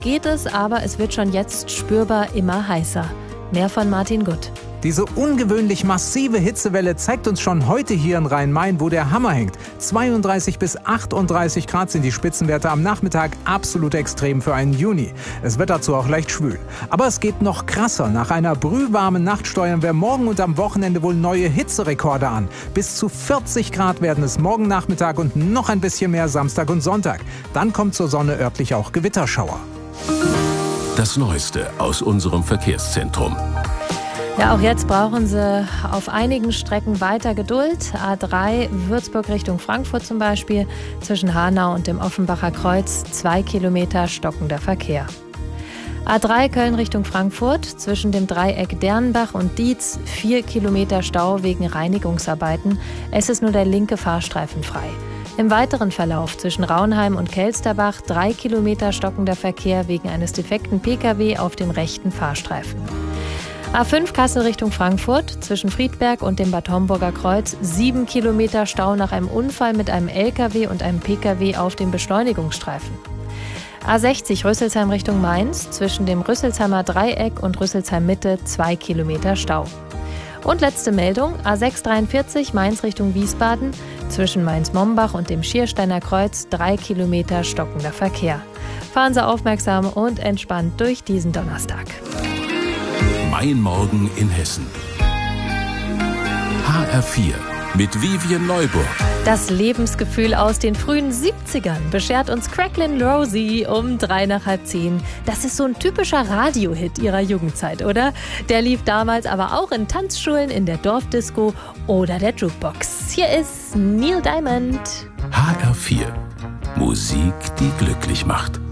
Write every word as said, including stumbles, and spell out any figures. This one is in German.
geht es, aber es wird schon jetzt spürbar immer heißer. Mehr von Martin Gutt. Diese ungewöhnlich massive Hitzewelle zeigt uns schon heute hier in Rhein-Main, wo der Hammer hängt. zweiunddreißig bis achtunddreißig Grad sind die Spitzenwerte am Nachmittag, absolut extrem für einen Juni. Es wird dazu auch leicht schwül. Aber es geht noch krasser. Nach einer brühwarmen Nacht steuern wir morgen und am Wochenende wohl neue Hitzerekorde an. Bis zu vierzig Grad werden es morgen Nachmittag und noch ein bisschen mehr Samstag und Sonntag. Dann kommt zur Sonne örtlich auch Gewitterschauer. Das Neueste aus unserem Verkehrszentrum. Ja, auch jetzt brauchen Sie auf einigen Strecken weiter Geduld. A drei Würzburg Richtung Frankfurt zum Beispiel, zwischen Hanau und dem Offenbacher Kreuz, zwei Kilometer stockender Verkehr. A drei Köln Richtung Frankfurt, zwischen dem Dreieck Dernbach und Dietz, vier Kilometer Stau wegen Reinigungsarbeiten. Es ist nur der linke Fahrstreifen frei. Im weiteren Verlauf zwischen Raunheim und Kelsterbach drei Kilometer stockender Verkehr wegen eines defekten Pkw auf dem rechten Fahrstreifen. A fünf Kassel Richtung Frankfurt, zwischen Friedberg und dem Bad Homburger Kreuz, sieben Kilometer Stau nach einem Unfall mit einem L K W und einem Pkw auf dem Beschleunigungsstreifen. A sechzig Rüsselsheim Richtung Mainz, zwischen dem Rüsselsheimer Dreieck und Rüsselsheim Mitte, zwei Kilometer Stau. Und letzte Meldung, A sechs dreiundvierzig Mainz Richtung Wiesbaden, zwischen Mainz-Mombach und dem Schiersteiner Kreuz, drei Kilometer stockender Verkehr. Fahren Sie aufmerksam und entspannt durch diesen Donnerstag. Mein Morgen in Hessen. H R vier mit Vivian Neuburg. Das Lebensgefühl aus den frühen siebzigern beschert uns Cracklin' Rosie um drei nach halb zehn. Das ist so ein typischer Radiohit ihrer Jugendzeit, oder? Der lief damals aber auch in Tanzschulen, in der Dorfdisco oder der Jukebox. Hier ist Neil Diamond. H R vier. Musik, die glücklich macht.